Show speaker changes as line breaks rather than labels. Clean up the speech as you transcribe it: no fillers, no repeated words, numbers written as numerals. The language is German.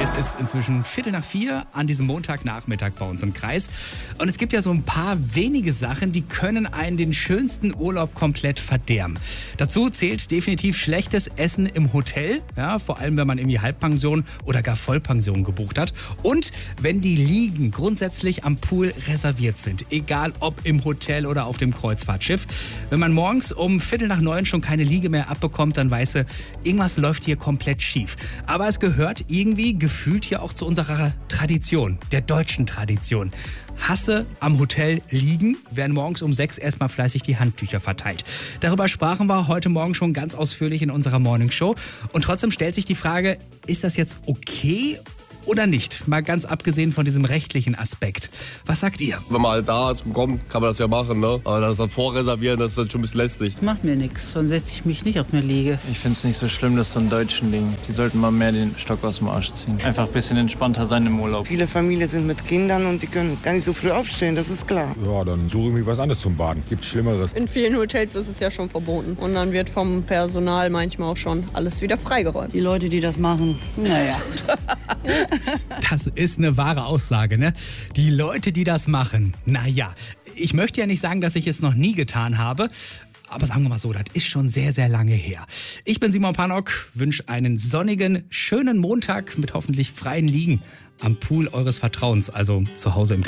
Es ist inzwischen 3:15 an diesem Montagnachmittag bei uns im Kreis. Und es gibt ja so ein paar wenige Sachen, die können einen den schönsten Urlaub komplett verderben. Dazu zählt definitiv schlechtes Essen im Hotel. Ja, vor allem, wenn man irgendwie Halbpension oder gar Vollpension gebucht hat. Und wenn die Liegen grundsätzlich am Pool reserviert sind. Egal ob im Hotel oder auf dem Kreuzfahrtschiff. Wenn man morgens um 8:45 schon keine Liege mehr abbekommt, dann weiß er, irgendwas läuft hier komplett schief. Aber es gehört irgendwie gefühlt hier auch zu unserer Tradition, der deutschen Tradition. Hasse am Hotel liegen, werden morgens um 6 erstmal fleißig die Handtücher verteilt. Darüber sprachen wir heute Morgen schon ganz ausführlich in unserer Morningshow. Und trotzdem stellt sich die Frage, ist das jetzt okay oder nicht? Mal ganz abgesehen von diesem rechtlichen Aspekt. Was sagt ihr?
Wenn man halt da ist und kommt, kann man das ja machen, ne? Aber das dann vorreservieren, das ist dann schon ein bisschen lästig.
Macht mir nichts, sonst setze ich mich nicht auf eine Liege.
Ich finde es nicht so schlimm, dass so ein Deutschen liegen. Die sollten mal mehr den Stock aus dem Arsch ziehen. Einfach ein bisschen entspannter sein im Urlaub.
Viele Familien sind mit Kindern und die können gar nicht so früh aufstehen, das ist klar.
Ja, dann suche ich mir was anderes zum Baden. Gibt's Schlimmeres.
In vielen Hotels ist es ja schon verboten. Und dann wird vom Personal manchmal auch schon alles wieder freigeräumt.
Die Leute, die das machen, naja.
Das ist eine wahre Aussage, ne? Die Leute, die das machen, naja, ich möchte ja nicht sagen, dass ich es noch nie getan habe, aber sagen wir mal so, das ist schon sehr, sehr lange her. Ich bin Simon Panok, wünsche einen sonnigen, schönen Montag mit hoffentlich freien Liegen am Pool eures Vertrauens, also zu Hause im Garten.